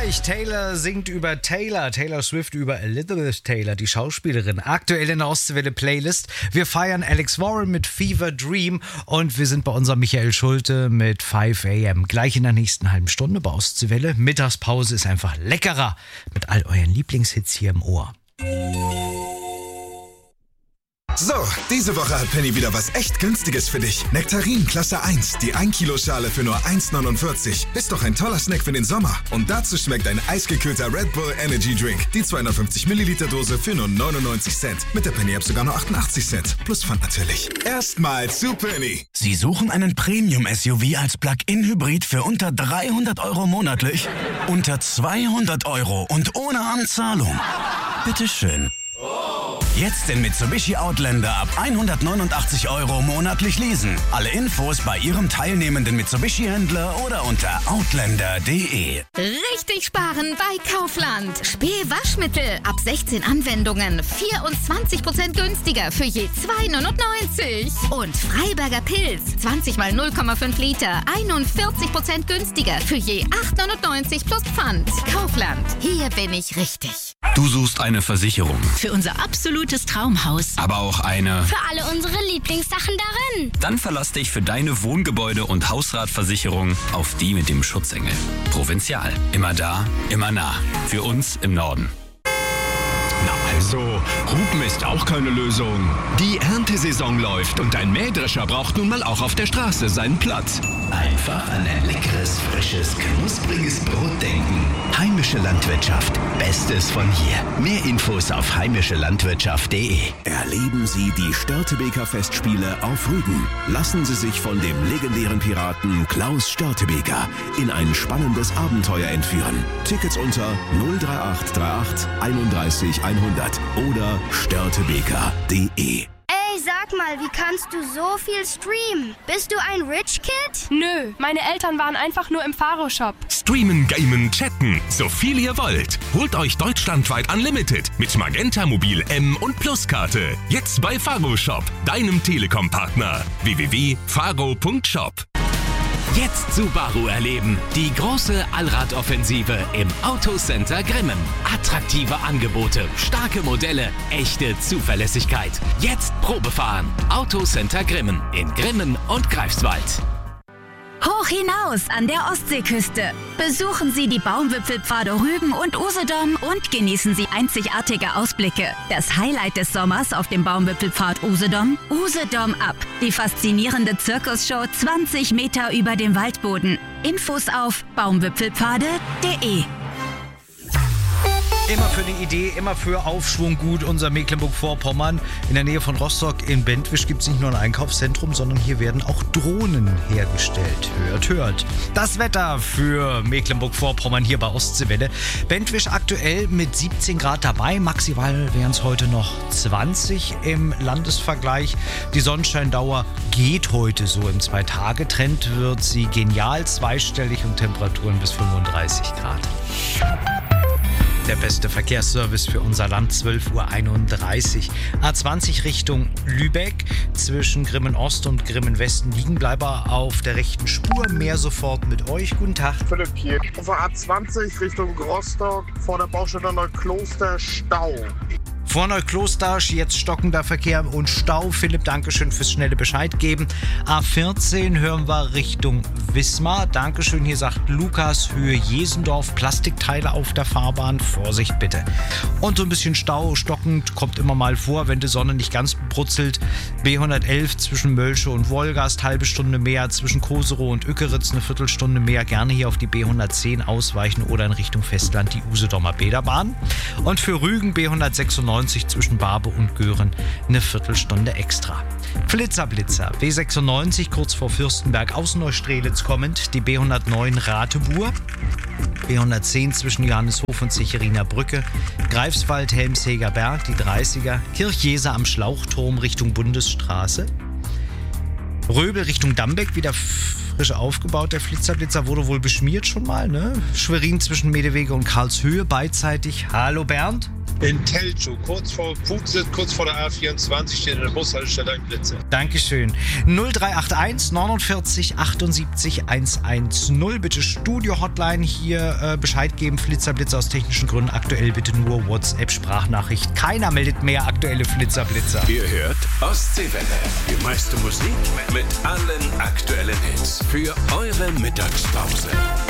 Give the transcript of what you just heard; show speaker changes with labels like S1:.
S1: euch. Taylor singt über Taylor. Taylor Swift über Elizabeth Taylor, die Schauspielerin. Aktuell in der Ostseewelle Playlist. Wir feiern Alex Warren mit Fever Dream und wir sind bei unserem Michael Schulte mit 5 AM. Gleich in der nächsten halben Stunde bei Ostseewelle. Mittagspause ist einfach leckerer mit all euren Lieblingshits hier im Ohr.
S2: So, diese Woche hat Penny wieder was echt Günstiges für dich. Nektarin Klasse 1, die 1 Kilo Schale für nur 1,49. Ist doch ein toller Snack für den Sommer. Und dazu schmeckt ein eisgekühlter Red Bull Energy Drink. Die 250 Milliliter Dose für nur 99 Cent. Mit der Penny App sogar nur 88 Cent. Plus Pfand natürlich. Erstmal zu Penny.
S3: Sie suchen einen Premium-SUV als Plug-in-Hybrid für unter 300 € monatlich? Unter 200 € und ohne Anzahlung? Bitteschön. Jetzt den Mitsubishi Outlander ab 189 € monatlich leasen. Alle Infos bei Ihrem teilnehmenden Mitsubishi-Händler oder unter outlander.de.
S4: Richtig sparen bei Kaufland. Spee-Waschmittel ab 16 Anwendungen 24% günstiger für je 2,99. Und Freiberger Pilz 20 mal 0,5 Liter 41% günstiger für je 8,99 plus Pfand. Kaufland. Hier bin ich richtig.
S5: Du suchst eine Versicherung.
S6: Für unser absolutes Traumhaus.
S5: Aber auch eine...
S7: Für alle unsere Lieblingssachen darin.
S5: Dann verlass dich für deine Wohngebäude- und Hausratversicherung auf die mit dem Schutzengel. Provinzial. Immer da, immer nah. Für uns im Norden.
S8: Na also, Hupen ist auch keine Lösung. Die Erntesaison läuft und ein Mähdrescher braucht nun mal auch auf der Straße seinen Platz.
S9: Einfach an ein leckeres, frisches, knuspriges Brot denken. Heimische Landwirtschaft. Bestes von hier. Mehr Infos auf heimischelandwirtschaft.de.
S10: Erleben Sie die Störtebeker Festspiele auf Rügen. Lassen Sie sich von dem legendären Piraten Klaus Störtebeker in ein spannendes Abenteuer entführen. Tickets unter 03838 31 100 oder störtebeker.de.
S7: Ey, sag mal, wie kannst du so viel streamen? Bist du ein Rich Kid?
S11: Nö, meine Eltern waren einfach nur im Faro-Shop.
S8: Streamen, gamen, chatten, so viel ihr wollt. Holt euch deutschlandweit Unlimited mit Magenta Mobil M und Pluskarte. Jetzt bei Faro Shop, deinem Telekom-Partner. www.faro.shop.
S12: Jetzt Subaru erleben. Die große Allradoffensive im Autocenter Grimmen. Attraktive Angebote, starke Modelle, echte Zuverlässigkeit. Jetzt Probefahren. Autocenter Grimmen in Grimmen und Greifswald.
S6: Hoch hinaus an der Ostseeküste. Besuchen Sie die Baumwipfelpfade Rügen und Usedom und genießen Sie einzigartige Ausblicke. Das Highlight des Sommers auf dem Baumwipfelpfad Usedom? Usedom Up. Die faszinierende Zirkusshow 20 Meter über dem Waldboden. Infos auf baumwipfelpfade.de.
S1: Immer für eine Idee, immer für Aufschwung gut. Unser Mecklenburg-Vorpommern in der Nähe von Rostock in Bentwisch gibt es nicht nur ein Einkaufszentrum, sondern hier werden auch Drohnen hergestellt. Hört, hört. Das Wetter für Mecklenburg-Vorpommern hier bei Ostseewelle. Bentwisch aktuell mit 17 Grad dabei. Maximal wären es heute noch 20 im Landesvergleich. Die Sonnenscheindauer geht heute so im 2-Tage-Trend. Wird sie genial zweistellig und Temperaturen bis 35 Grad. Der beste Verkehrsservice für unser Land, 12:31 Uhr. A20 Richtung Lübeck, zwischen Grimmen Ost und Grimmen Westen Liegenbleiber auf der rechten Spur. Mehr sofort mit euch. Guten Tag.
S13: Philipp hier. Auf der A20 Richtung Rostock, vor der Baustelle Neukloster Stau.
S1: Vor Neukloster jetzt stockender Verkehr und Stau. Philipp, Dankeschön fürs schnelle Bescheid geben. A14 hören wir Richtung Wismar. Dankeschön, hier sagt Lukas, Höhe Jesendorf. Plastikteile auf der Fahrbahn. Vorsicht bitte. Und so ein bisschen Stau, stockend, kommt immer mal vor, wenn die Sonne nicht ganz brutzelt. B111 zwischen Mölsche und Wolgast, halbe Stunde mehr. Zwischen Koserow und Ückeritz eine Viertelstunde mehr. Gerne hier auf die B110 ausweichen oder in Richtung Festland die Usedomer Bäderbahn. Und für Rügen B196 zwischen Barbe und Göhren eine Viertelstunde extra. Flitzer-Blitzer. B96 kurz vor Fürstenberg aus Neustrelitz kommend. Die B109 Ratebuhr. B110 zwischen Johanneshof und Sicheriner Brücke. Greifswald, Helmsheger Berg, die 30er. Kirchjesa am Schlauchturm Richtung Bundesstraße. Röbel Richtung Dambeck wieder frisch aufgebaut, der Flitzer wurde wohl beschmiert schon mal, ne? Schwerin zwischen Medewege und Karlshöhe beidseitig. Hallo Bernd.
S14: In Teltow, kurz vor Putzit, kurz vor der A24 steht in der Bushaltestelle ein Blitzer.
S1: Dankeschön. 0381 49 78 110. Bitte Studio-Hotline hier Bescheid geben. Flitzer aus technischen Gründen. Aktuell bitte nur WhatsApp-Sprachnachricht. Keiner meldet mehr aktuelle Flitzer.
S10: Ihr hört Ostseewelle. Die meiste Musik mit allen aktuellen Hits. Für eure Mittagspause.